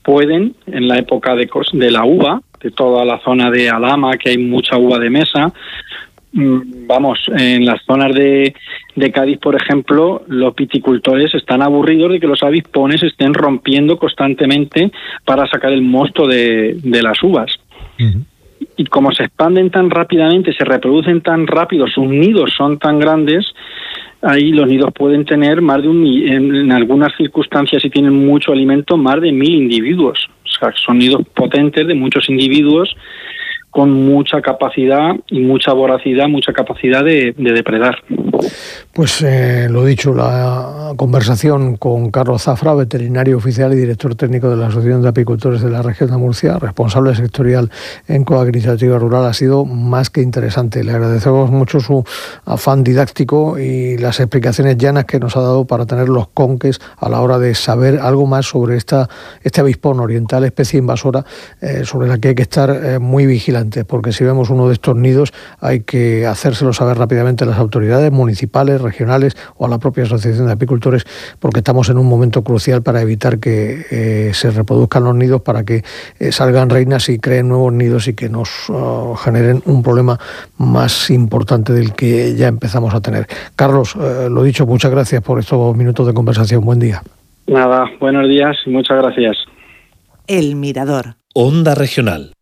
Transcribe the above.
pueden, en la época de la uva, de toda la zona de Alhama, que hay mucha uva de mesa, en las zonas de Cádiz, por ejemplo, los viticultores están aburridos de que los avispones estén rompiendo constantemente para sacar el mosto de las uvas. Uh-huh. Y como se expanden tan rápidamente, se reproducen tan rápido, sus nidos son tan grandes, ahí los nidos pueden tener más de en algunas circunstancias, si tienen mucho alimento, más de 1.000 individuos. O sea, son nidos potentes de muchos individuos con mucha capacidad y mucha voracidad, mucha capacidad de depredar. Pues lo dicho, la conversación con Carlos Zafra, veterinario oficial y director técnico de la Asociación de Apicultores de la Región de Murcia, responsable sectorial en Coagricultura Rural, ha sido más que interesante. Le agradecemos mucho su afán didáctico y las explicaciones llanas que nos ha dado para tener los conques a la hora de saber algo más sobre este avispón oriental, especie invasora, sobre la que hay que estar muy vigilantes, porque si vemos uno de estos nidos hay que hacérselo saber rápidamente a las autoridades municipales, regionales o a la propia Asociación de Apicultores, porque estamos en un momento crucial para evitar que se reproduzcan los nidos, para que salgan reinas y creen nuevos nidos y que nos generen un problema más importante del que ya empezamos a tener. Carlos, lo dicho, muchas gracias por estos minutos de conversación. Buen día. Nada, buenos días y muchas gracias. El Mirador. Onda Regional.